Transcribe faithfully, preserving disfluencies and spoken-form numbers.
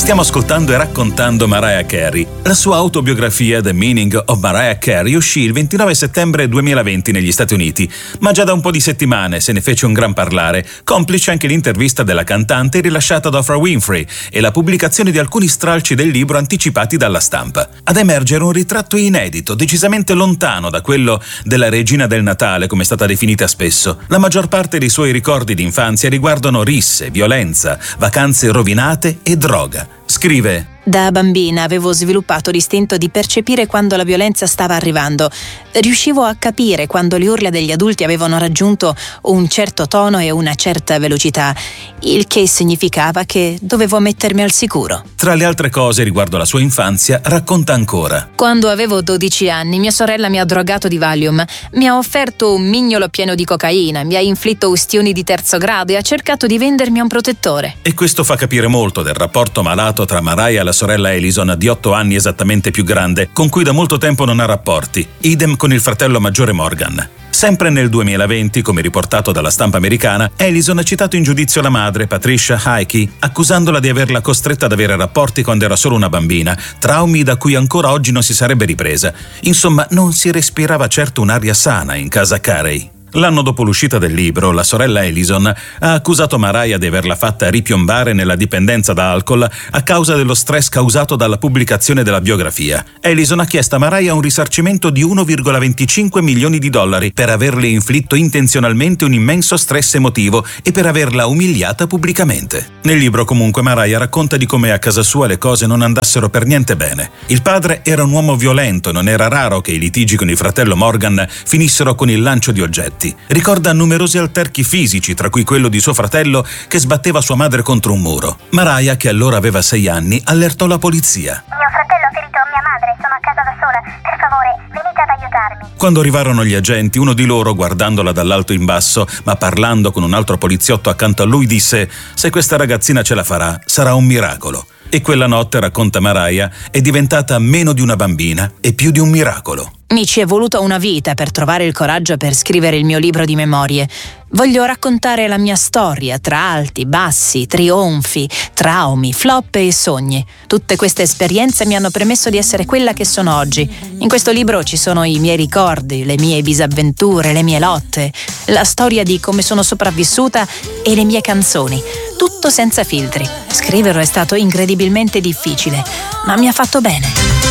Stiamo ascoltando e raccontando Mariah Carey. La sua autobiografia The Meaning of Mariah Carey uscì il ventinove settembre duemilaventi negli Stati Uniti, ma già da un po' di settimane se ne fece un gran parlare, complice anche l'intervista della cantante rilasciata da Oprah Winfrey e la pubblicazione di alcuni stralci del libro anticipati dalla stampa. Ad emergere un ritratto inedito, decisamente lontano da quello della regina del Natale, come è stata definita spesso. La maggior parte dei suoi ricordi di infanzia riguardano risse, violenza, vacanze rovinate e droga. Scrive: da bambina avevo sviluppato l'istinto di percepire quando la violenza stava arrivando. Riuscivo a capire quando le urla degli adulti avevano raggiunto un certo tono e una certa velocità, il che significava che dovevo mettermi al sicuro. Tra le altre cose riguardo alla sua infanzia, racconta ancora: quando avevo dodici anni, mia sorella mi ha drogato di Valium, mi ha offerto un mignolo pieno di cocaina, mi ha inflitto ustioni di terzo grado e ha cercato di vendermi un protettore. E questo fa capire molto del rapporto malato tra Mariah e la sorella Alison, di otto anni esattamente più grande, con cui da molto tempo non ha rapporti. Idem con il fratello maggiore Morgan. Sempre nel duemilaventi, come riportato dalla stampa americana, Alison ha citato in giudizio la madre, Patricia Hickey, accusandola di averla costretta ad avere rapporti quando era solo una bambina, traumi da cui ancora oggi non si sarebbe ripresa. Insomma, non si respirava certo un'aria sana in casa Carey. L'anno dopo l'uscita del libro, la sorella Alison ha accusato Mariah di averla fatta ripiombare nella dipendenza da alcol a causa dello stress causato dalla pubblicazione della biografia. Alison ha chiesto a Mariah un risarcimento di uno virgola venticinque milioni di dollari per averle inflitto intenzionalmente un immenso stress emotivo e per averla umiliata pubblicamente. Nel libro comunque Mariah racconta di come a casa sua le cose non andassero per niente bene. Il padre era un uomo violento e non era raro che i litigi con il fratello Morgan finissero con il lancio di oggetti. Ricorda numerosi alterchi fisici, tra cui quello di suo fratello che sbatteva sua madre contro un muro. Mariah, che allora aveva sei anni, allertò la polizia. Mio fratello ha ferito mia madre, sono a casa da sola, per favore, venite ad aiutarmi. Quando arrivarono gli agenti, uno di loro, guardandola dall'alto in basso, ma parlando con un altro poliziotto accanto a lui, disse: se questa ragazzina ce la farà, sarà un miracolo. E quella notte, racconta Mariah, è diventata meno di una bambina e più di un miracolo. Mi ci è voluta una vita per trovare il coraggio per scrivere il mio libro di memorie. Voglio raccontare la mia storia tra alti, bassi, trionfi, traumi, flop e sogni. Tutte queste esperienze mi hanno permesso di essere quella che sono oggi. In questo libro ci sono i miei ricordi, le mie disavventure, le mie lotte, la storia di come sono sopravvissuta e le mie canzoni. Tutto senza filtri. Scriverlo è stato incredibilmente difficile, ma mi ha fatto bene.